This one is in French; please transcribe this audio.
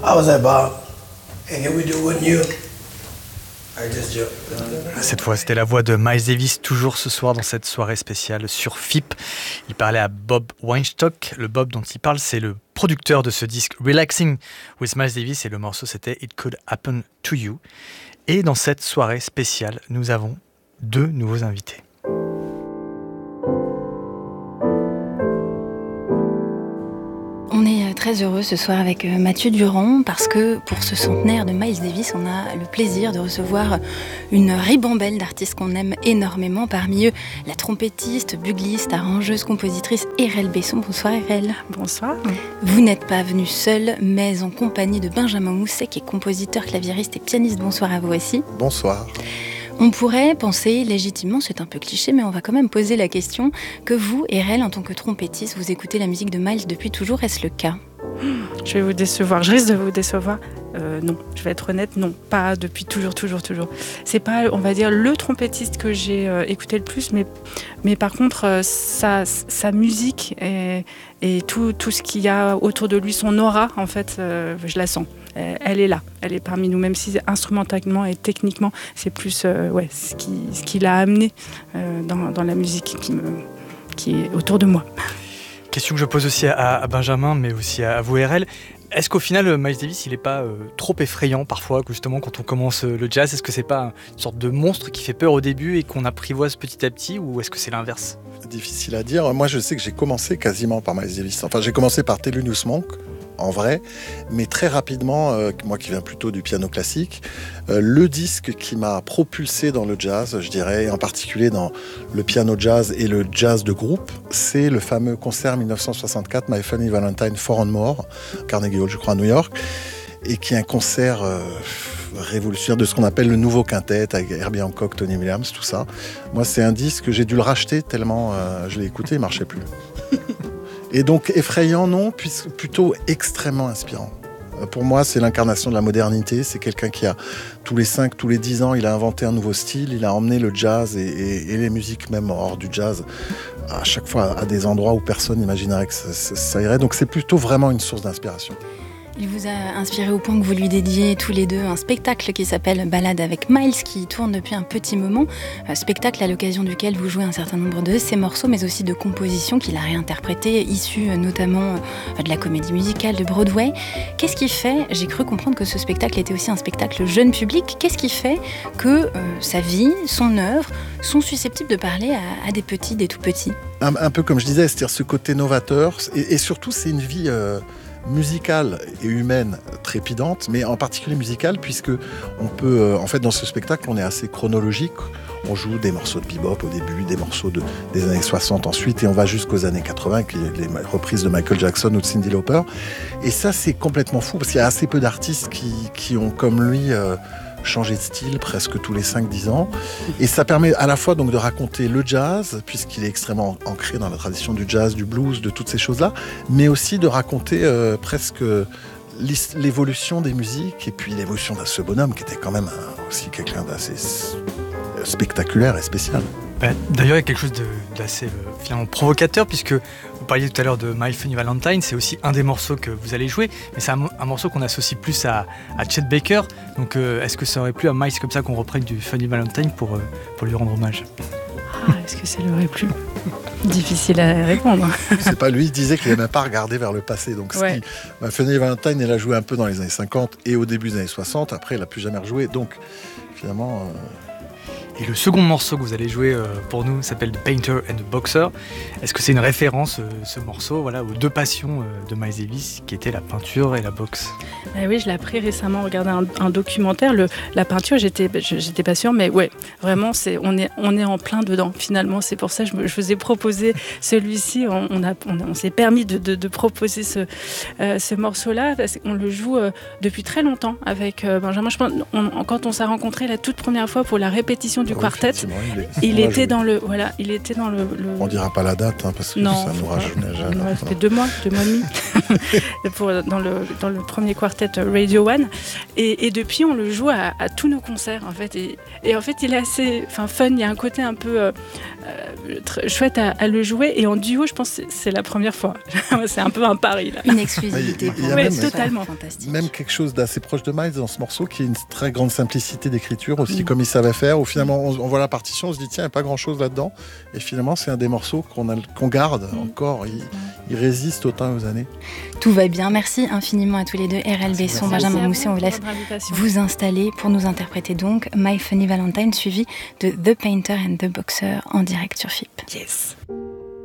I was like, Bob, and can we do one you? I just joke. Cette fois, c'était la voix de Miles Davis, toujours ce soir dans cette soirée spéciale sur FIP. Il parlait à Bob Weinstock. Le Bob dont il parle, c'est le producteur de ce disque Relaxing with Miles Davis, et le morceau c'était It Could Happen to You. Et dans cette soirée spéciale, nous avons 2 nouveaux invités. On est très heureux ce soir avec Mathieu Durand parce que pour ce centenaire de Miles Davis, on a le plaisir de recevoir une ribambelle d'artistes qu'on aime énormément. Parmi eux, la trompettiste, bugliste, arrangeuse, compositrice Erel Besson. Bonsoir Erel. Bonsoir. Vous n'êtes pas venu seul, mais en compagnie de Benjamin Mousset, qui est compositeur, claviériste et pianiste. Bonsoir à vous aussi. Bonsoir. On pourrait penser légitimement, c'est un peu cliché, mais on va quand même poser la question, que vous, Erel, en tant que trompettiste, vous écoutez la musique de Miles depuis toujours, est-ce le cas ? Je vais vous décevoir, je risque de vous décevoir. Non, je vais être honnête, non, pas depuis toujours. C'est pas, on va dire, le trompettiste que j'ai écouté le plus, mais par contre, sa musique et tout ce qu'il y a autour de lui, son aura, en fait, je la sens. Elle est là, elle est parmi nous, même si instrumentalement et techniquement, c'est plus ce qui l'a amené dans la musique qui est autour de moi. Question que je pose aussi à Benjamin, mais aussi à vous, RL. Est-ce qu'au final, Miles Davis, il n'est pas trop effrayant parfois, justement, quand on commence le jazz ? Est-ce que c'est pas une sorte de monstre qui fait peur au début et qu'on apprivoise petit à petit, ou est-ce que c'est l'inverse ? Difficile à dire. Moi, je sais que j'ai commencé quasiment par Miles Davis. Enfin, j'ai commencé par Thelonious Monk, en vrai, mais très rapidement, moi qui viens plutôt du piano classique, le disque qui m'a propulsé dans le jazz, je dirais, en particulier dans le piano jazz et le jazz de groupe, c'est le fameux concert 1964, My Funny Valentine 4 and More, Carnegie Hall, je crois, à New York, et qui est un concert révolutionnaire de ce qu'on appelle le nouveau quintet, avec Herbie Hancock, Tony Williams, tout ça. Moi, c'est un disque que j'ai dû le racheter tellement je l'ai écouté, il ne marchait plus. Et donc, effrayant, non, puisque plutôt extrêmement inspirant. Pour moi, c'est l'incarnation de la modernité. C'est quelqu'un qui a, tous les 5, tous les 10 ans, il a inventé un nouveau style. Il a emmené le jazz et les musiques, même hors du jazz, à chaque fois à des endroits où personne n'imaginerait que ça irait. Donc, c'est plutôt vraiment une source d'inspiration. Il vous a inspiré au point que vous lui dédiez tous les deux un spectacle qui s'appelle Balade avec Miles, qui tourne depuis un petit moment. Spectacle à l'occasion duquel vous jouez un certain nombre de ses morceaux, mais aussi de compositions qu'il a réinterprétées, issues notamment de la comédie musicale de Broadway. Qu'est-ce qui fait, j'ai cru comprendre que ce spectacle était aussi un spectacle jeune public, qu'est-ce qui fait que sa vie, son œuvre, sont susceptibles de parler à des petits, des tout petits ? Un peu comme je disais, c'est-à-dire ce côté novateur, et surtout c'est une vie musicale et humaine trépidante, mais en particulier musicale, puisque on peut, en fait, dans ce spectacle, on est assez chronologique. On joue des morceaux de bebop au début, des morceaux des années 60 ensuite, et on va jusqu'aux années 80, qui est les reprises de Michael Jackson ou de Cyndi Lauper. Et ça, c'est complètement fou, parce qu'il y a assez peu d'artistes qui ont, comme lui, changé de style presque tous les 5-10 ans. Et ça permet à la fois donc de raconter le jazz, puisqu'il est extrêmement ancré dans la tradition du jazz, du blues, de toutes ces choses-là, mais aussi de raconter presque l'évolution des musiques, et puis l'évolution de ce bonhomme qui était quand même aussi quelqu'un d'assez spectaculaire et spécial. D'ailleurs, il y a quelque chose d'assez finalement provocateur, puisque vous parliez tout à l'heure de My Funny Valentine, c'est aussi un des morceaux que vous allez jouer, mais c'est un morceau qu'on associe plus à Chet Baker. Donc est-ce que ça aurait plu à Miles comme ça qu'on reprenne du Funny Valentine pour lui rendre hommage ? Est-ce que ça lui aurait plu ? Difficile à répondre. C'est pas lui, il disait qu'il n'aimait pas regarder vers le passé. Donc My Funny Valentine, il a joué un peu dans les années 50 et au début des années 60. Après, il n'a plus jamais rejoué. Donc finalement... Et le second morceau que vous allez jouer pour nous s'appelle The Painter and the Boxer. Est-ce que c'est une référence, ce morceau, aux deux passions de Miles Davis, qui étaient la peinture et la boxe ? Oui, je l'ai appris récemment en regardant un documentaire. La peinture, j'étais pas sûre, mais ouais, vraiment, on est en plein dedans. Finalement, c'est pour ça que je vous ai proposé celui-ci. On s'est permis de proposer ce morceau-là, parce qu'on le joue depuis très longtemps avec Benjamin. Je pense, quand on s'est rencontrés la toute première fois pour la répétition du quartet, il était dans le. On dira pas la date, parce que non, ça nous rajeunit. C'était 2 mois et demi dans le premier quartet Radio One, et depuis on le joue à tous nos concerts en fait, et en fait il est assez fun. Il y a un côté un peu très chouette à le jouer. Et en duo, je pense que c'est la première fois. C'est un peu un pari, là. Une exclusivité Il y a pour même- nous, totalement. fantastique. Même quelque chose d'assez proche de Miles dans ce morceau, qui est une très grande simplicité d'écriture aussi, comme il savait faire, où finalement on voit la partition, on se dit tiens, il n'y a pas grand chose là-dedans, et finalement c'est un des morceaux qu'on garde encore, il résiste au temps et aux années. Tout va bien. Merci infiniment à tous les deux. RL Besson, Benjamin Mousset, on vous laisse vous installer pour nous interpréter donc My Funny Valentine, suivi de The Painter and the Boxer en direct sur FIP. Yes.